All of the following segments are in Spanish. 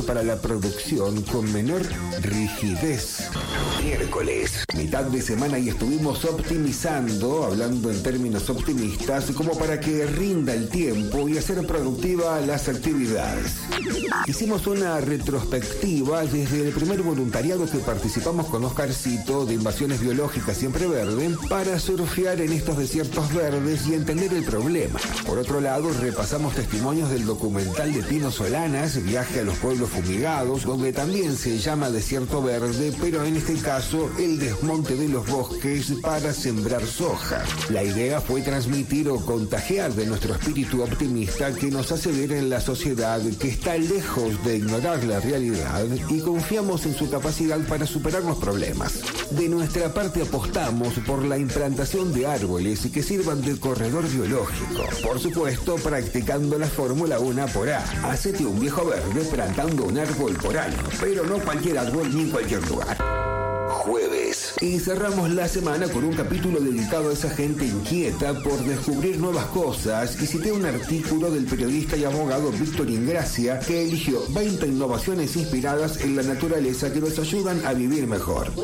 para la producción con menor rigidez. Miércoles, mitad de semana y estuvimos optimizando, hablando en términos optimistas, como para que rinda el tiempo y hacer productiva las actividades. Hicimos una retrospectiva desde el primer voluntariado que participamos con Oscarcito de Invasiones Biológicas Siempre Verde para surfear en estos desiertos verdes y entender el problema. Por otro lado, repasamos testimonios del documental de Pino Solanas, Viaje a los Pueblos Fumigados, donde también se llama Desierto Verde, pero en este caso el desmonte de los bosques para sembrar soja. La idea fue transmitir o contagiar de nuestro espíritu optimista que nos hace ver en la sociedad que está lejos de ignorar la realidad y confiamos en su capacidad para superar los problemas. De nuestra parte apostamos por la implantación de árboles que sirvan de corredor biológico. Por supuesto, practicando la Fórmula 1 por A. Hacete un viejo verde plantando un árbol por año, pero no cualquier árbol ni en cualquier lugar. Jueves. Y cerramos la semana con un capítulo dedicado a esa gente inquieta por descubrir nuevas cosas y cité un artículo del periodista y abogado Víctor Ingracia que eligió 20 innovaciones inspiradas en la naturaleza que nos ayudan a vivir mejor.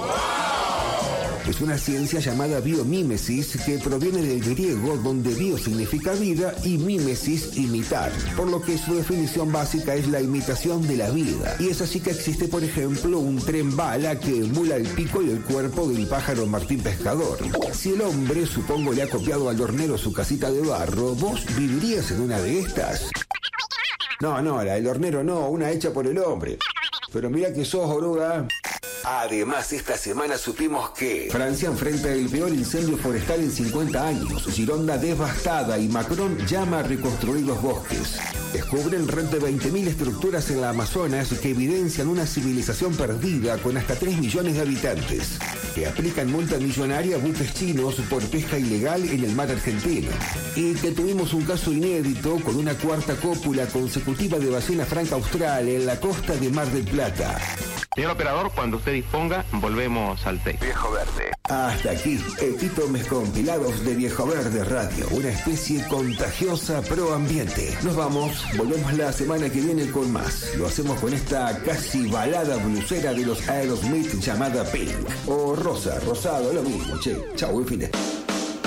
Es una ciencia llamada biomímesis que proviene del griego donde bio significa vida y mímesis imitar, por lo que su definición básica es la imitación de la vida. Y es así que existe, por ejemplo, un tren bala que emula el pico y el cuerpo del pájaro Martín Pescador. Si el hombre, supongo, le ha copiado al hornero su casita de barro, ¿vos vivirías en una de estas? No, la del hornero no, una hecha por el hombre. Pero mira que sos, oruga. Además, esta semana supimos que Francia enfrenta el peor incendio forestal en 50 años, Gironda devastada y Macron llama a reconstruir los bosques. Descubren red de 20.000 estructuras en la Amazonas que evidencian una civilización perdida con hasta 3 millones de habitantes. Que aplican multa millonaria a buques chinos por pesca ilegal en el mar argentino. Y que tuvimos un caso inédito con una cuarta cópula consecutiva de ballena franca austral en la costa de Mar del Plata. Señor operador, cuando usted disponga, volvemos al tape. Viejo Verde. Hasta aquí, epítomes compilados de Viejo Verde Radio, una especie contagiosa pro ambiente. Nos vamos, volvemos la semana que viene con más. Lo hacemos con esta casi balada blusera de los Aerosmith llamada Pink. O rosa, rosado, lo mismo, che. Chau, buen fin de.